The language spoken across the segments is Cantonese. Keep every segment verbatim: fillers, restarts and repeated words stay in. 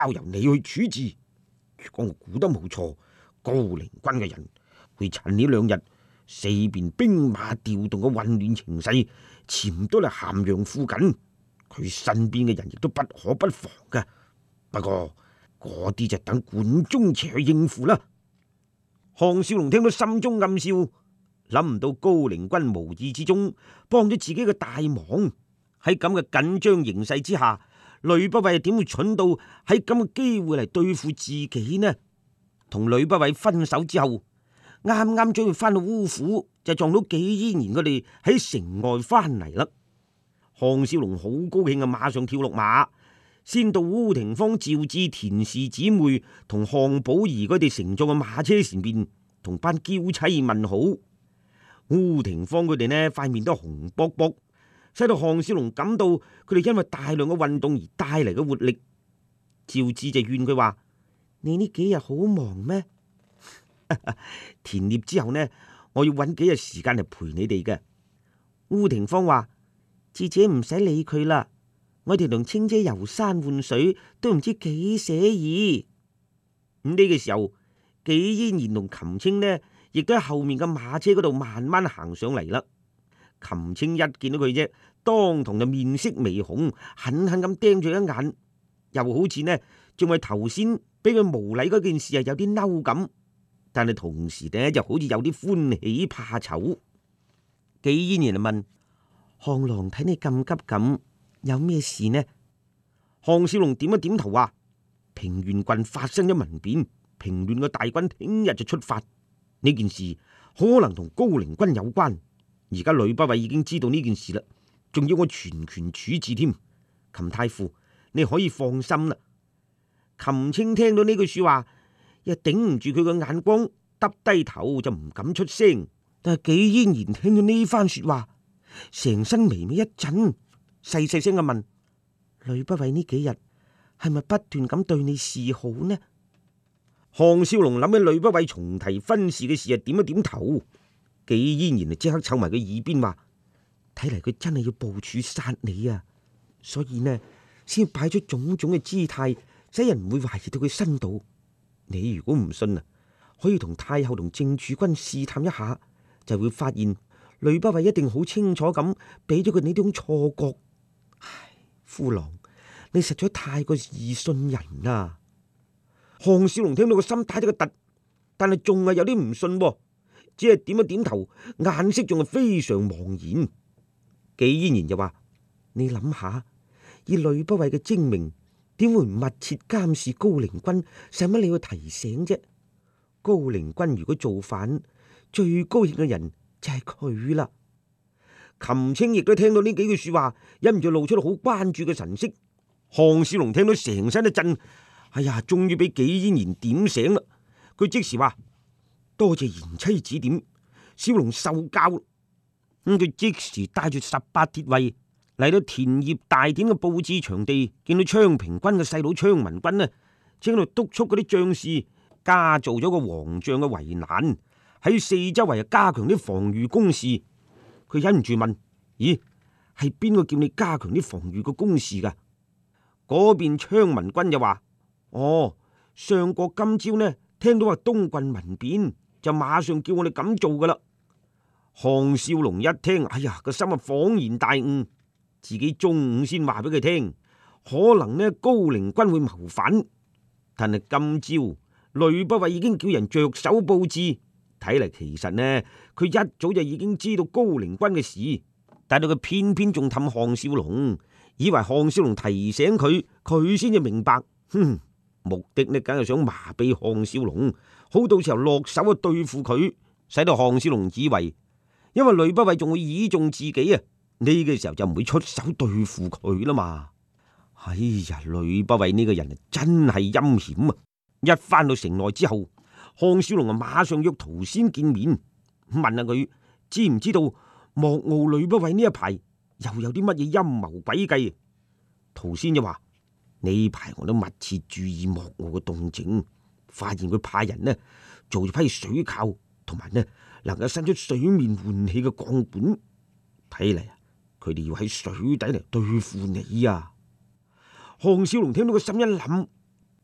交由你去處置。如果我估得冇錯，高陵軍嘅人會趁呢兩日四邊兵馬調動嘅混亂情勢，潛到嚟咸陽附近，佢身邊嘅人亦都不可不防嘅。不過嗰啲就等管中邪去應付啦。項少龍聽到心中暗笑，諗唔到高陵軍無意之中幫咗自己嘅大忙。喺咁嘅緊張形勢之下，呂不韋點會蠢到喺咁嘅機會嚟對付自己呢？同呂不韋分手之後，啱啱準備翻到烏府，就撞到紀嫣然佢哋喺城外翻嚟啦。項少龍好高興啊，馬上跳落馬，先到烏廷芳召至田氏姊妹同項寶儀佢哋乘坐嘅馬車前邊，同班嬌妻問好。烏廷芳佢哋呢塊面都紅卜卜，使到項少龍感到佢哋因為大量嘅運動而帶嚟嘅活力。趙志就勸佢話：你呢幾日好忙咩？田獵之後呢，我要揾幾日時間嚟陪你哋嘅。烏廷芳話：智姐唔使理佢啦，我哋同青姐遊山玩水都唔知幾寫意。咁呢個時候，紀嫣然同琴青呢，亦都喺後面嘅馬車嗰度慢慢行上嚟啦。琴青一見到佢啫，當堂就面色微紅，狠狠咁盯住一眼，又好似呢仲係頭先俾佢無禮嗰件事係有啲嬲咁，但係同時呢就好似有啲歡喜怕醜。紀嫣然就問：項郎睇你咁急咁，有咩事呢？項少龍點一點頭話：平原郡發生咗民變，平亂嘅大軍聽日就出發，呢件事可能同高陵軍有關。而家呂不韋已經知道呢件事啦，仲要我全權處置添。秦太傅，你可以放心啦。秦青聽到呢句說話，又頂唔住佢嘅眼光，耷低頭就唔敢出聲。但係紀嫣然聽到呢番說話，成身微微一震，細細聲咁問：呂不韋呢幾日係咪不斷咁對你示好呢？項少龍諗起呂不韋重提婚事嘅事，啊點一點頭。紀嫣然就即刻湊埋佢耳邊話：睇嚟佢真係要部署殺你啊！所以呢，先擺出種種嘅姿態，使人唔會懷疑到佢身度。你如果唔信啊，可以同太后同正儲君試探一下，就會發現呂不韋一定好清楚咁俾咗佢呢種錯覺。唉，夫郎，你實在太過易信人啦！項少龍聽到個心打咗個突，但係仲係有啲唔信喎。只係點一點頭，眼色仲係非常茫然。紀嫣然就話：你諗下，以呂不韋嘅精明，點會唔密切監視高陵軍？使乜你去提醒啫？高陵軍如果造反，最高興嘅人就係佢啦。琴青亦都聽到呢幾句說話，忍唔住露出好關注嘅神色。項少龍聽到成身一震，哎呀，終於俾紀嫣然點醒啦。佢即時話：多謝賢妻指點，少龍受教。咁、嗯、佢即時帶住十八鐵衛嚟到田業大典嘅布置場地，見到昌平君嘅細佬昌文君呢，正喺度督促嗰啲將士加造咗個王帳嘅圍欄，喺四周圍加強啲防禦工事。佢忍唔住問：咦，係邊個叫你加強啲防禦嘅工事噶？嗰邊昌文君就話：哦，相國今朝呢聽到話東郡民變，就馬上叫我哋咁做噶啦。項少龍一聽，哎呀，個心啊恍然大悟，自己中午先話俾佢聽，可能呢高陵軍會謀反，但係今朝呂不韋已經叫人着手布置，睇嚟其實呢佢一早就已經知道高陵軍嘅事，但係佢偏偏仲氹項少龍，以為項少龍提醒佢，佢先至明白，哼，目的呢梗係想麻痹項少龍，好到時候落手去對付佢，使到項少龍以為，因為呂不韋仲會倚重自己啊，呢個時候就唔會出手對付佢啦嘛。哎呀，呂不韋呢個人啊真係陰險啊！一翻到城內之後，項少龍啊馬上約陶仙見面，問下佢知唔知道莫傲呂不韋呢一排又有啲乜嘢陰謀詭計。陶仙就話：呢排我都密切注意莫傲嘅動靜，發現佢派人呢做咗批水靠，同埋呢能夠伸出水面換氣嘅鋼管，睇嚟啊，佢哋要喺水底嚟對付你啊！項少龍聽到個心一諗，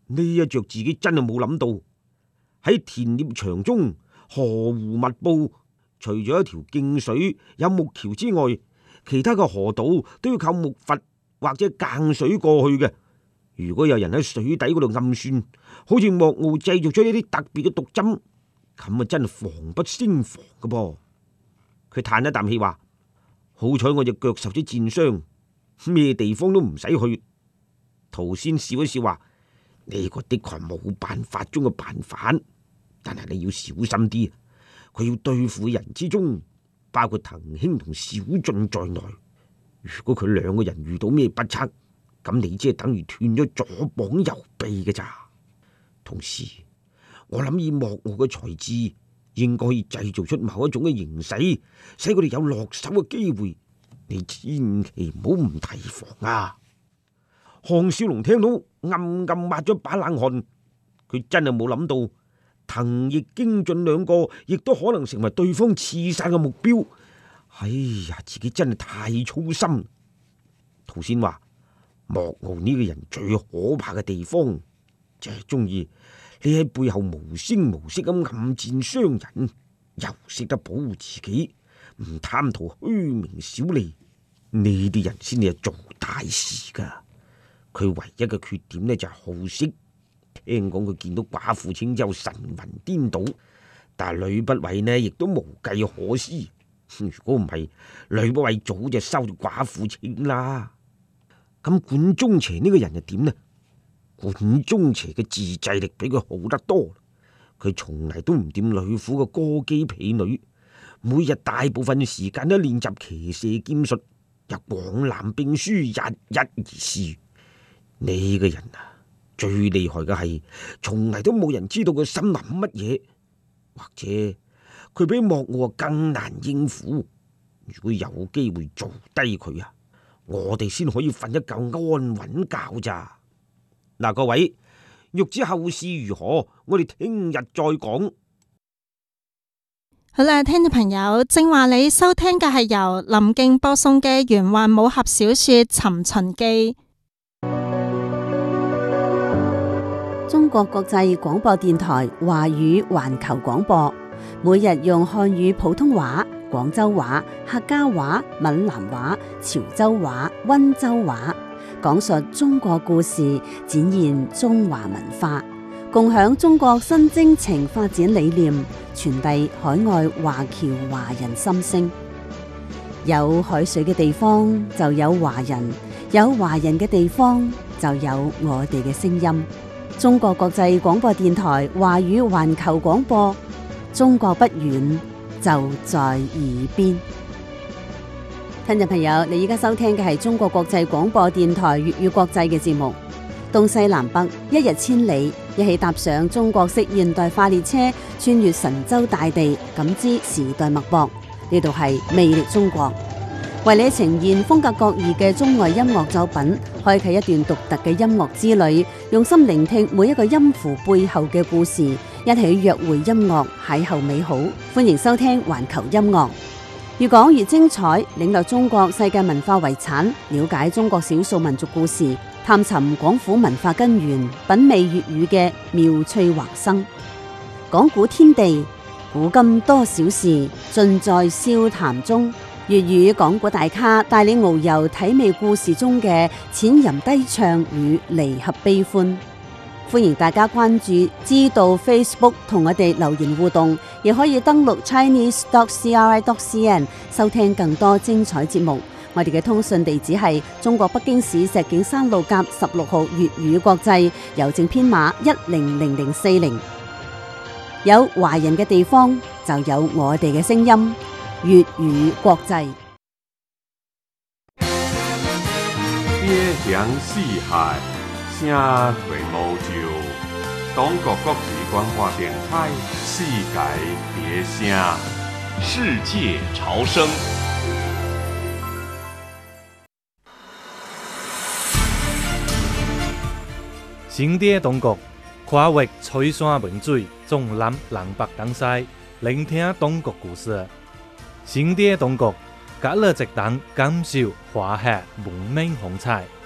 呢一着自己真係冇諗到，喺田獵場中河湖密布，除咗一條徑水有木橋之外，其他嘅河道都要靠木筏或者澗水過去嘅。如果有人喺水底嗰度暗算，好似莫敖製造出一啲特別嘅毒針，咁啊真係防不勝防㗎噃。佢嘆一啖氣話：好彩我隻腳受咗箭傷，咩地方都唔使去。陶仙笑一笑話：呢個的確係冇辦法中嘅辦法，但係你要小心啲。佢要對付嘅人之中，包括滕兄同小俊在內。如果佢兩個人遇到咩不測，咁你只係等於斷咗左膀右臂嘅咋。同時，我諗以莫敖嘅才智，應該可以製造出某一種嘅形勢，使佢哋有落手嘅機會。你千祈唔好唔提防啊！項少龍聽到暗暗抹咗把冷汗，佢真係冇諗到滕毅、荊進兩個亦都可能成為對方刺殺嘅目標。哎呀，自己真係太粗心。陶仙話：莫敖呢個人最可怕嘅地方，就係中意你喺背後無聲無息咁暗箭傷人，又識得保護自己，唔貪圖虛名小利。呢啲人先至係做大事噶。佢唯一嘅缺點呢，就係好色。聽講佢見到寡婦青之後神魂顛倒，但係呂不韋呢亦都無計可施。如果唔係，呂不韋早就收咗寡婦青啦。咁管中邪呢個人又點呢？管中邪嘅自制力比佢好得多，佢從嚟都唔掂呂府嘅歌姬婢女，每日大部分時間都練習騎射劍術，又廣攬兵書，日日而事。呢個人啊，最厲害嘅係，從嚟都冇人知道佢心諗乜嘢，或者佢比莫敖更難應付。如果有機會做低佢啊，我哋先可以瞓一覺安穩覺咋。嗱，各位欲知後事如何，我哋聽日再講。 好啦，聽眾朋友，正話你收聽嘅係由林敬播送嘅玄幻武俠小說《尋秦記》。 中國國際廣播電台華語環球廣播，每日用漢語普通話、廣州話、客家話、閩南話、潮州話、溫州話，講述中國故事，展現中華文化，共享中國新征程發展理念，傳遞海外華僑華人心聲。有海水嘅地方就有華人，有華人嘅地方就有我哋嘅聲音。中國國際廣播電台華語環球廣播，中國不遠，就在耳邊。聽眾朋友，你而家收聽嘅係中國國際廣播電台粵語國際嘅節目。東西南北，一日千里，一起踏上中國式現代化列車，穿越神州大地，感知時代脈搏。呢度係魅力中國，為你呈現風格各異嘅中外音樂作品，開啟一段獨特嘅音樂之旅，用心聆聽每一個音符背後嘅故事，一起約會音樂，邂逅美好。歡迎收聽環球音樂，越講越精彩，領略中國世界文化遺產，了解中國少數民族故事，探尋廣府文化根源，品味粵語嘅妙趣橫生。講古天地，古今多少事，盡在笑談中。粵語講古大咖帶你遨遊體味故事中嘅淺吟低唱與離合悲歡。歡迎大家關注知道 Facebook 同我哋留言互動，亦可以登錄 chinese dot c r i dot c n 收聽更多精彩節目。我哋嘅通訊地址係中國北京市石景山路甲十六號粵語國際，郵政編碼一零零零四零。有華人嘅地方就有我哋嘅聲音。粵語國際， 邊鄉四海，聲隨無就。中國國際廣播電台，世界別聲， 世界潮生。新的中國，跨越翠山文水，縱覽南北東西，聆聽中國故事。新的中國，隔了一檔感受華夏文明風采。